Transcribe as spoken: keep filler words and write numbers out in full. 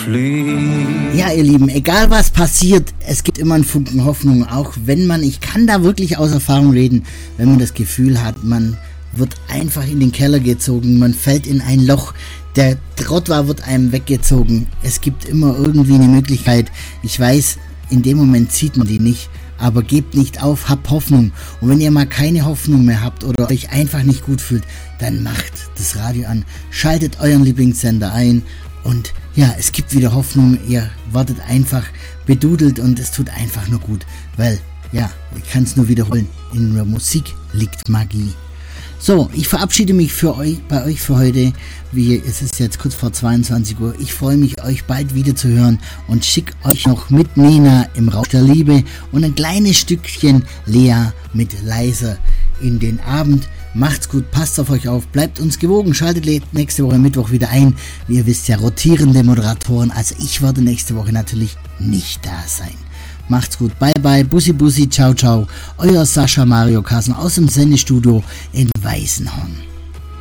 fliehen. Ja, ihr Lieben, egal was passiert, es gibt immer einen Funken Hoffnung, auch wenn man, ich kann da wirklich aus Erfahrung reden, wenn man das Gefühl hat, man wird einfach in den Keller gezogen, man fällt in ein Loch, der Trottoir wird einem weggezogen. Es gibt immer irgendwie eine Möglichkeit. Ich weiß, in dem Moment sieht man die nicht, aber gebt nicht auf, habt Hoffnung. Und wenn ihr mal keine Hoffnung mehr habt oder euch einfach nicht gut fühlt, dann macht das Radio an, schaltet euren Lieblingssender ein und ja, es gibt wieder Hoffnung. Ihr wartet einfach bedudelt und es tut einfach nur gut, weil, ja, ich kann es nur wiederholen, in der Musik liegt Magie. So, ich verabschiede mich für euch, bei euch für heute. Wie, es ist jetzt kurz vor zweiundzwanzig Uhr. Ich freue mich, euch bald wieder zu hören und schicke euch noch mit Nena im Rausch der Liebe und ein kleines Stückchen Lea mit Leiser in den Abend. Macht's gut, passt auf euch auf, bleibt uns gewogen, schaltet nächste Woche Mittwoch wieder ein. Wie ihr wisst ja, rotierende Moderatoren, also ich werde nächste Woche natürlich nicht da sein. Macht's gut, bye bye, bussi bussi, ciao ciao, euer Sascha Mario Kassen aus dem Sendestudio in Weißenhorn.